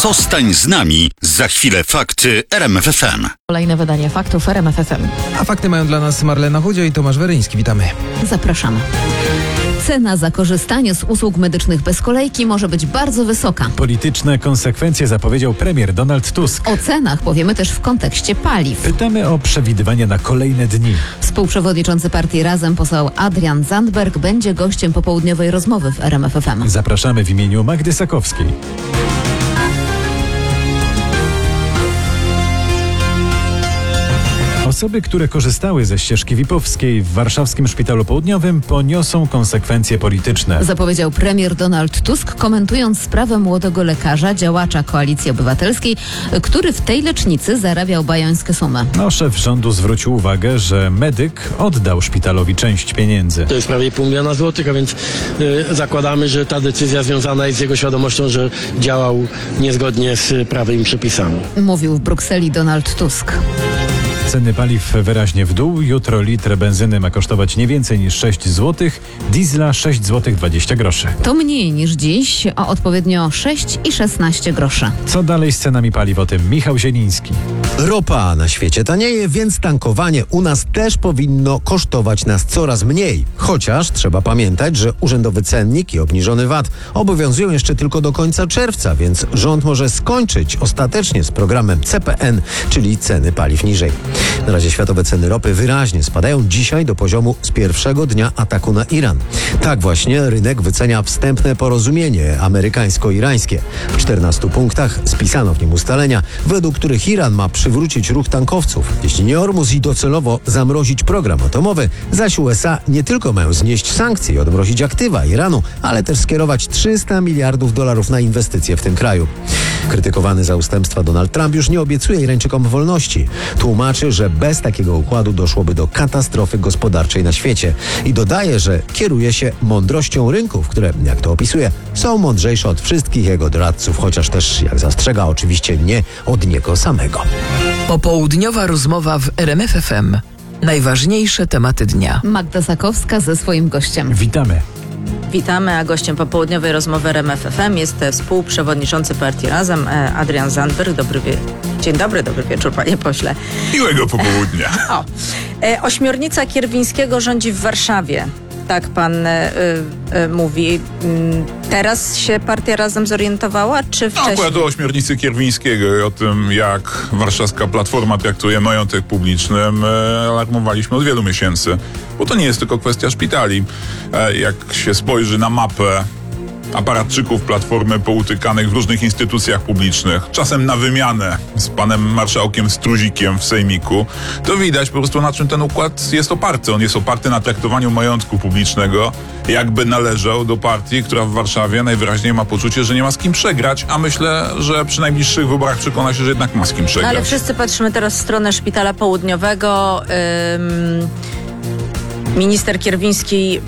Zostań z nami. Za chwilę fakty RMF FM. Kolejne wydanie faktów RMF FM. A fakty mają dla nas Marlena Chudzio i Tomasz Weryński. Witamy. Zapraszamy. Cena za korzystanie z usług medycznych bez kolejki może być bardzo wysoka. Polityczne konsekwencje zapowiedział premier Donald Tusk. O cenach powiemy też w kontekście paliw. Pytamy o przewidywania na kolejne dni. Współprzewodniczący partii Razem poseł Adrian Zandberg będzie gościem popołudniowej rozmowy w RMF FM. Zapraszamy w imieniu Magdy Sakowskiej. Osoby, które korzystały ze ścieżki VIP-owskiej w warszawskim Szpitalu Południowym, poniosą konsekwencje polityczne. Zapowiedział premier Donald Tusk, komentując sprawę młodego lekarza, działacza Koalicji Obywatelskiej, który w tej lecznicy zarabiał bajońskie sumy. Szef rządu zwrócił uwagę, że medyk oddał szpitalowi część pieniędzy. To jest prawie $500 000 złotych, a więc zakładamy, że ta decyzja związana jest z jego świadomością, że działał niezgodnie z prawem i przepisami. Mówił w Brukseli Donald Tusk. Ceny paliw wyraźnie w dół. Jutro litr benzyny ma kosztować nie więcej niż 6 zł, diesla 6 zł 20 groszy. To mniej niż dziś, o odpowiednio 6 i 16 groszy. Co dalej z cenami paliw? O tym Michał Zieliński. Ropa na świecie tanieje, więc tankowanie u nas też powinno kosztować nas coraz mniej. Chociaż trzeba pamiętać, że urzędowy cennik i obniżony VAT obowiązują jeszcze tylko do końca czerwca, więc rząd może skończyć ostatecznie z programem CPN, czyli ceny paliw niżej. Na razie światowe ceny ropy wyraźnie spadają dzisiaj do poziomu z pierwszego dnia ataku na Iran. Tak właśnie rynek wycenia wstępne porozumienie amerykańsko-irańskie. W 14 punktach spisano w nim ustalenia, według których Iran ma przywrócić ruch tankowców, jeśli nie Ormus, i docelowo zamrozić program atomowy, zaś USA nie tylko mają znieść sankcje i odmrozić aktywa Iranu, ale też skierować $300 miliardów na inwestycje w tym kraju. Krytykowany za ustępstwa Donald Trump już nie obiecuje Irańczykom wolności. Tłumaczy, że bez takiego układu doszłoby do katastrofy gospodarczej na świecie i dodaje, że kieruje się mądrością rynków, które, jak to opisuje, są mądrzejsze od wszystkich jego doradców, chociaż też, jak zastrzega, oczywiście nie od niego samego. Popołudniowa rozmowa w RMF FM. Najważniejsze tematy dnia. Magda Sakowska ze swoim gościem. Witamy. Witamy, a gościem popołudniowej rozmowy RMF FM jest współprzewodniczący partii Razem Adrian Zandberg. Dzień dobry, dobry wieczór, panie pośle. Miłego popołudnia. Ośmiornica Kierwińskiego rządzi w Warszawie. Tak pan mówi. Teraz się partia Razem zorientowała, czy wcześniej? Akurat o ośmiornicy Kierwińskiego i o tym, jak warszawska Platforma traktuje majątek publiczny, alarmowaliśmy od wielu miesięcy. Bo to nie jest tylko kwestia szpitali. Jak się spojrzy na mapę aparatczyków Platformy poutykanych w różnych instytucjach publicznych, czasem na wymianę z panem marszałkiem Struzikiem w sejmiku, to widać po prostu, na czym ten układ jest oparty. On jest oparty na traktowaniu majątku publicznego, jakby należał do partii, która w Warszawie najwyraźniej ma poczucie, że nie ma z kim przegrać, a myślę, że przy najbliższych wyborach przekona się, że jednak ma z kim przegrać. No ale wszyscy patrzymy teraz w stronę Szpitala Południowego. Minister Kierwiński